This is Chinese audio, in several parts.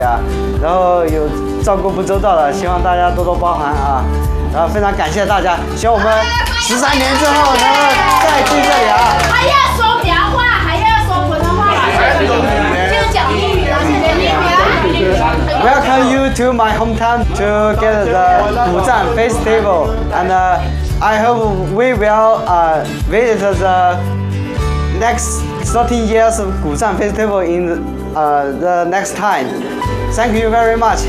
啊，然后有照顾不周到的，希望大家多多包涵啊。然后非常感谢大家，希望我们13年之后能够再聚这里啊。 还要说苗话，还要说普通话，就讲英语了，英语啊。 Welcome you to my hometown to get the Guzhang Festival, and I hope we will visit the next 13 years of Guzhang Festival in the next time. Thank you very much.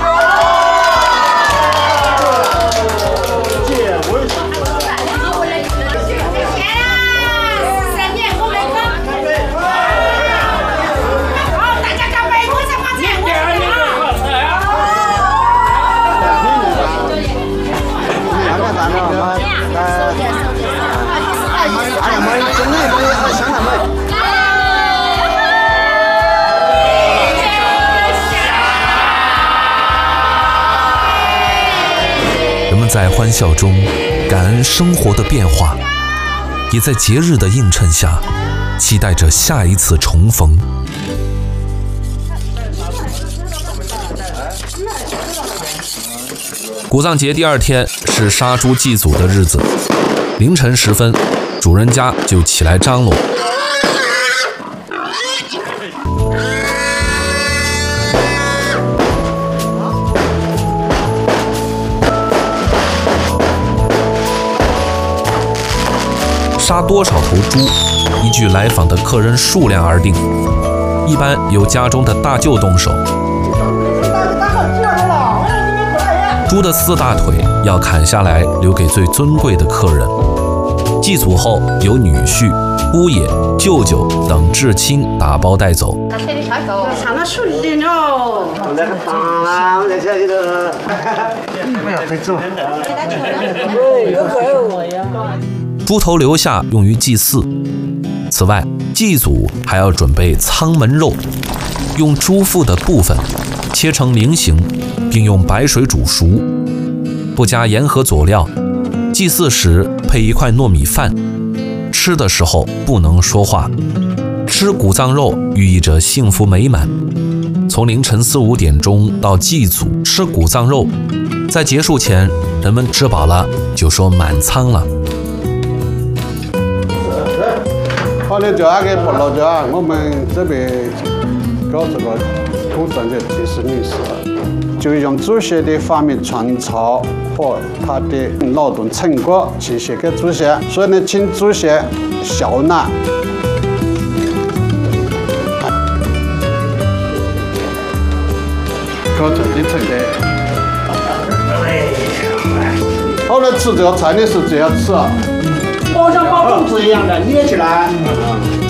人们在欢笑中感恩生活的变化，也在节日的映衬下期待着下一次重逢。古藏节第2天是杀猪祭祖的日子，凌晨时分，主人家就起来张罗。杀多少头猪，依据来访的客人数量而定，一般由家中的大舅动手。猪的4大腿要砍下来，留给最尊贵的客人。祭祖后，由女婿、姑爷、舅舅等至亲打包带走。猪头留下用于祭祀。此外，祭祖还要准备舱门肉，用猪腹的部分切成菱形，并用白水煮熟，不加盐和佐料。祭祀时配一块糯米饭，吃的时候不能说话。吃古藏肉寓意着幸福美满。从凌晨4、5点钟到祭祖吃古藏肉，在结束前，人们吃饱了就说满仓了。 好了，第2个不老家，我们这边搞这个古藏的祭祀仪式，就用祖先的发明创造和他的劳动成果去献给祖先，所以呢，请祖先孝纳。搞成的成的。后来吃这个菜的时候，这样吃啊。 包像包粽子一样的捏起来。